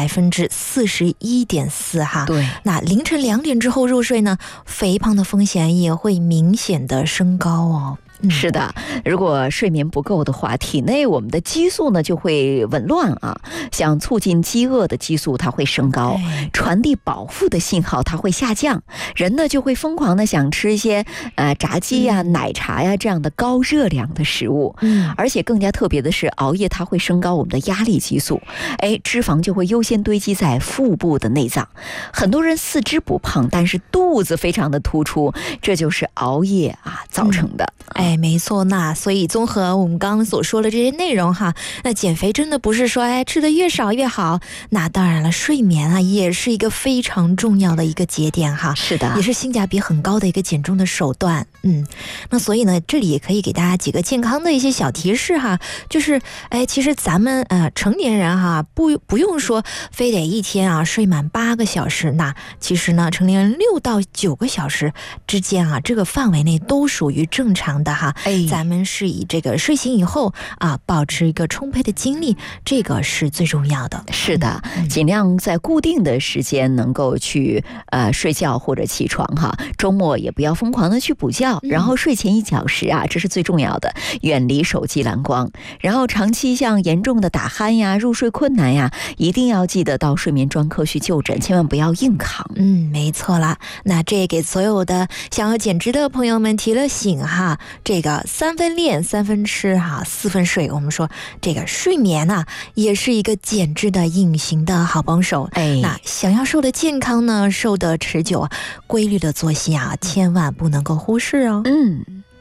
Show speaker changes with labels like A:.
A: 41.4%哈。
B: 对，
A: 那凌晨2点之后入睡呢，肥胖的风险也会明显的升高哦。
B: 是的，如果睡眠不够的话，体内我们的激素呢就会紊乱啊，像促进饥饿的激素它会升高，传递饱腹的信号它会下降，人呢就会疯狂的想吃一些炸鸡呀、奶茶呀这样的高热量的食物。而且更加特别的是，熬夜它会升高我们的压力激素，脂肪就会优先堆积在腹部的内脏。很多人四肢不胖，但是肚子非常的突出，这就是熬夜造成的。
A: 没错，那所以综合我们刚刚所说的这些内容哈，那减肥真的不是说吃的越少越好，那当然了，睡眠也是一个非常重要的一个节点哈。
B: 是的，
A: 也是性价比很高的一个减重的手段。那所以呢，这里也可以给大家几个健康的一些小提示哈，就是其实咱们成年人哈，不用说非得一天睡满8个小时，那其实呢，成年人6到9个小时之间这个范围内都属于正常的哈。咱们是以这个睡醒以后保持一个充沛的精力，这个是最重要的。
B: 是的，尽量在固定的时间能够去睡觉或者起床哈，周末也不要疯狂的去补觉，然后睡前1小时这是最重要的，远离手机蓝光，然后长期像严重的打鼾呀、入睡困难呀，一定要记得到睡眠专科去就诊，千万不要硬扛。
A: 没错啦，那这也给所有的想要减脂的朋友们提了醒哈，这个3分练3分吃4分睡，我们说这个睡眠也是一个减脂的隐形的好帮手。那想要瘦得健康呢，瘦得持久，规律的作息千万不能够忽视哦。